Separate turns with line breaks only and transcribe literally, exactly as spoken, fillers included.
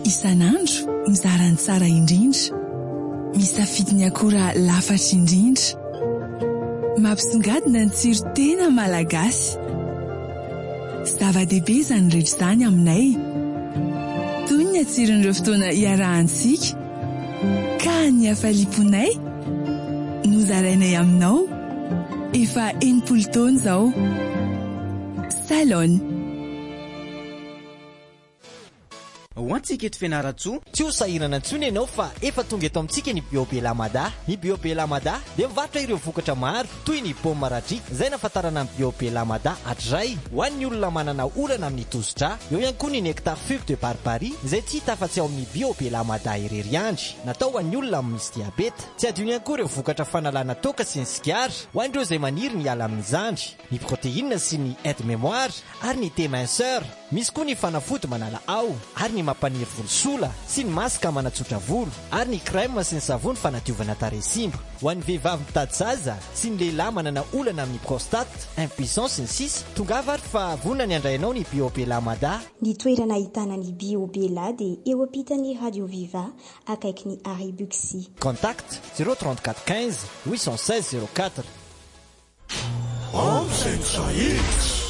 isan'andro mizarany tsara indrindra, misafidy ny akora lafatra indrindra, mampisongadina ny tsiro tena malagasy. Zava-dehibe izany rehetra izany aminay, toy ny atsiron'ireo fotoana iarahantsika, ka ny hafaliponay nozarainay aminao efa enimpolo taona izao. Salon
ho antsika eto Fianaratsoa, tsy ho sahirana intsony ianao fa efa tonga eto amintsika ny Bio Belamada. Ny Bio Belamada dia mivarotra ireo vokatra maro toy ny paoma maratrika izay nafatarana ny Bio Belamada hatray ho an'ny olona manana olana amin'ny tosidra. Eo ihany koa ny nectar fugue de barbarie izay tsy hita afa-tsy ao amin'ny Bio Belamada irery andry, natao ho an'ny olona misy diabeta. Tsy adino ihany koa ireo vokatra fanalana toka sy ny sigara ho an'ireo izay maniry ny ala amin'ny zandry, ny protéine sy ny aide mémoire ary ny déminceur. Misy koa ny fanafody manala ao ary ny mampaniry volosola sy ny masaka manatsotra volo ary ny crème sy ny savony fanadiovana tarehy simba. Ho an'ny vehivavy mitady zaza sy ny lehilahy manana olana amin'ny prostate, impuissance sy ny sisa, tongava ary fa vonona ny andrainao ny Bio Belamada.
Ny toerana ahitana ny Bio Bela dia eo ampitan'ny Radio Viva akaiky ny Arrêt Buxy.
Contact zéro trente-quatre quinze huit cent seize zéro quatre.
Om Sensa X.